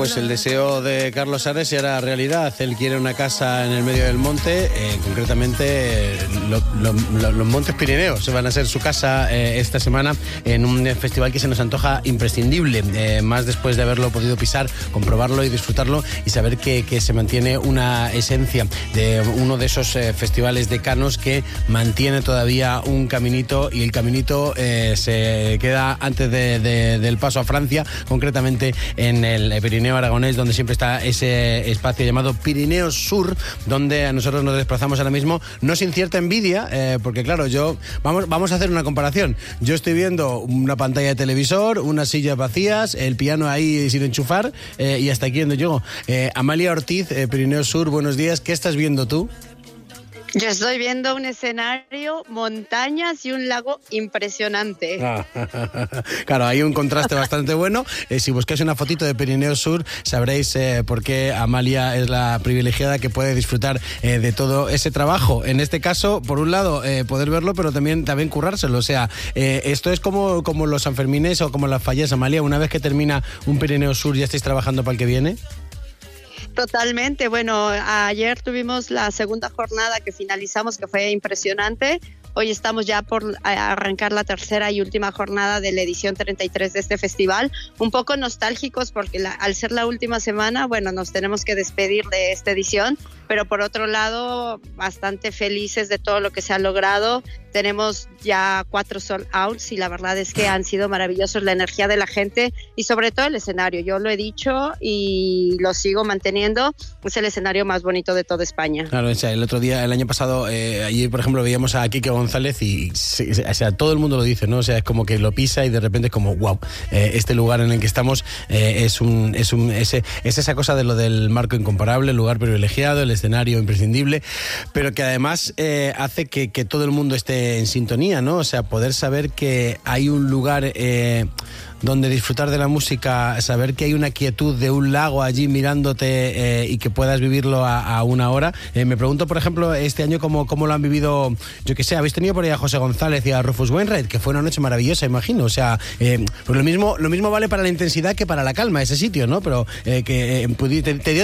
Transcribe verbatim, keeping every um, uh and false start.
Pues el deseo de Carlos Ares se hará realidad. Él quiere una casa en el medio del monte, eh, concretamente eh, lo, lo, lo, los Montes Pirineos. Van a ser su casa eh, esta semana en un festival que se nos antoja imprescindible, eh, más después de haberlo podido pisar, comprobarlo y disfrutarlo y saber que, que se mantiene una esencia de uno de esos eh, festivales decanos que mantiene todavía un caminito, y el caminito eh, se queda antes de, de, del paso a Francia, concretamente en el Pirineo Aragonés, donde siempre está ese espacio llamado Pirineo Sur, donde nosotros nos desplazamos ahora mismo, no sin cierta envidia, eh, porque claro, yo vamos, vamos a hacer una comparación. Yo estoy viendo una pantalla de televisor, unas sillas vacías, el piano ahí sin enchufar, eh, y hasta aquí donde llego. Eh, Amalia Ortiz, eh, Pirineo Sur, buenos días. ¿Qué estás viendo tú? Yo estoy viendo un escenario, montañas y un lago impresionante. Ah, claro, hay un contraste bastante bueno. Eh, si buscáis una fotito de Pirineo Sur, sabréis eh, por qué Amalia es la privilegiada que puede disfrutar eh, de todo ese trabajo. En este caso, por un lado, eh, poder verlo, pero también, también currárselo. O sea, eh, esto es como, como los Sanfermines o como las fallas, Amalia. Una vez que termina un Pirineo Sur, ¿ya estáis trabajando para el que viene? Totalmente. Bueno, ayer tuvimos la segunda jornada que finalizamos, que fue impresionante. Hoy estamos ya por arrancar la tercera y última jornada de la edición treinta y tres de este festival. Un poco nostálgicos porque la, al ser la última semana, bueno, nos tenemos que despedir de esta edición, pero por otro lado, bastante felices de todo lo que se ha logrado. Tenemos ya cuatro sold outs y la verdad es que han sido maravillosos, la energía de la gente y sobre todo el escenario. Yo lo he dicho y lo sigo manteniendo, es el escenario más bonito de toda España. Claro, o sea, el otro día, el año pasado, eh, allí por ejemplo veíamos a Quique González y o sea, todo el mundo lo dice, ¿no? O sea, es como que lo pisa y de repente es como, wow, eh, este lugar en el que estamos eh, es un es un ese, es esa cosa de lo del marco incomparable, el lugar privilegiado, el escenario imprescindible, pero que además eh, hace que, que todo el mundo esté en sintonía, ¿no? O sea, poder saber que hay un lugar eh, donde disfrutar de la música, saber que hay una quietud de un lago allí mirándote eh, y que puedas vivirlo a, a una hora. Eh, me pregunto, por ejemplo, este año cómo, cómo lo han vivido, yo qué sé, habéis tenido por ahí a José González y a Rufus Wainwright, que fue una noche maravillosa, imagino. O sea, eh, pues lo mismo, lo mismo vale para la intensidad que para la calma ese sitio, ¿no? Pero eh, que eh, te, te dio